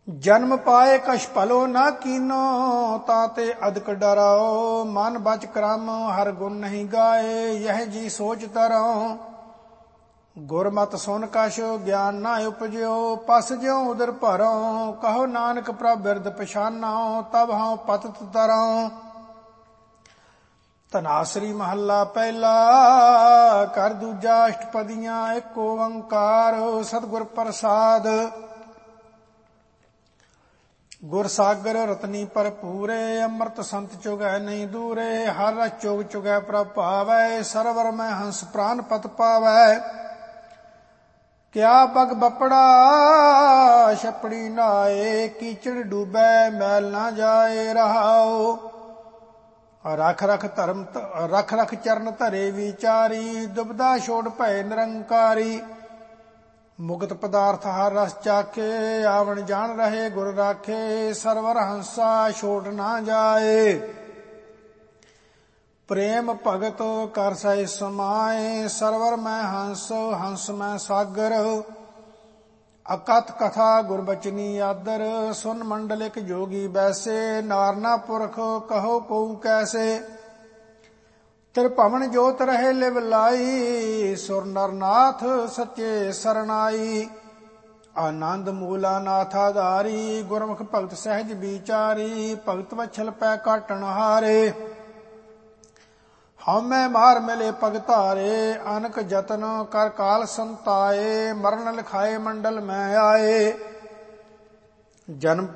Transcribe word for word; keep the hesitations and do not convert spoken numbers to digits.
ਜਨਮ ਪਾਏ ਕਛ ਭਲੋ ਨਾ ਕੀਨੋ, ਤਾਤੇ ਅਦਕ ਡਰਾਓ। ਮਨ ਬਚ ਕਰਮ ਹਰ ਗੁਣ ਨਹੀਂ ਗਾਏ, ਯਹ ਜੀ ਸੋਚ ਤਰੋ। ਗੁਰਮਤਿ ਸੁਨ ਕਛ ਗਿਆਨ ਨਾ ਉਪਜਿਓ, ਪਸ ਜਿਉ ਉਦਰ ਭਰੋ। ਕਹੋ ਨਾਨਕ ਪ੍ਰਭ ਬਿਰਦ ਪਛਾਨੋ, ਤਬ ਹਉ ਪਤਿਤ ਤਰੋ। ਧਨਾਸਰੀ ਮਹੱਲਾ ਪਹਿਲਾ। ਕਰ ਦੂਜਾ ਅਸ਼ਟਪਦੀਆਂ। ਇੱਕ ਓੰਕਾਰ ਸਤਿਗੁਰ ਪ੍ਰਸਾਦ। ਗੁਰ ਸਾਗਰ ਰਤਨੀ ਭਰਪੂਰੇ, ਅੰਮ੍ਰਿਤ ਸੰਤ ਚੁਗੈ ਨਹੀਂ ਦੂਰੇ। ਹਰ ਰਸ ਚੁਗ ਚੁਗੈ ਪ੍ਰਭ ਭਾਵੈ, ਸਰਵਰ ਮੈਂ ਹੰਸ ਪ੍ਰਾਨ ਪਤ ਪਾਵੈ। ਕਿਆ ਪਗ ਬਪੜਾ ਛਪੜੀ ਨਾਏ, ਕੀਚੜ ਡੂਬੈ ਮੈਲ ਨਾ ਜਾਏ ਰਹਾਉ। ਰਖ ਰਖ ਧਰਮ ਰਖ ਰਖ ਚਰਨ ਧਰੇ ਵਿਚਾਰੀ, ਦੁਬਦਾ ਛੋੜ ਭਏ ਨਿਰੰਕਾਰੀ। ਮੁਕਤ ਪਦਾਰਥ ਹਰ ਰਸ ਚਾਖੇ, ਆਵਣ ਜਾਣ ਰਹੇ ਗੁਰ ਰਾਖੇ। ਸਰਵਰ ਹੰਸਾ ਛੋਟ ਨਾ ਜਾਏ, ਪ੍ਰੇਮ ਭਗਤ ਕਰ ਸਹਿ ਸਮਾਏ। ਸਰਵਰ ਮੈਂ ਹੰਸ ਹੰਸ ਮੈਂ ਸਾਗਰ, ਅਕਥ ਕਥਾ ਗੁਰਬਚਨੀ ਆਦਰ। ਸੁਨ ਮੰਡਲਿਕ ਜੋਗੀ ਬੈਸੇ, ਨਾਰਨਾ ਪੁਰਖ ਕਹੋ ਕਉ ਕੈਸੇ। ਤ੍ਰਿਭਵਨ ਜੋਤ ਰਹੇ ਲਿਵ ਲਾਈ, ਸੁਰ ਨਰ ਨਾਥ ਸੱਚੇ ਸਰਨਾਈ। ਆਨੰਦ ਮੂਲਾ ਨਾਥ ਆਧਾਰੀ, ਗੁਰਮੁਖ ਭਗਤ ਸਹਿਜ ਵਿਚਾਰੀ। ਭਗਤ ਵਛਲ ਪੈ ਕਾਟਣ ਹਾਰੇ, ਹਉਮੈ ਮਾਰ ਮਿਲੇ ਭਗਤਾਰੇ। ਅਨਕ ਜਤਨ ਕਰ ਕਾਲ ਸੰਤਾਏ, ਮਰਨ ਲਿਖਾਏ ਮੰਡਲ ਮੈਂ ਆਏ। ਜਨਮ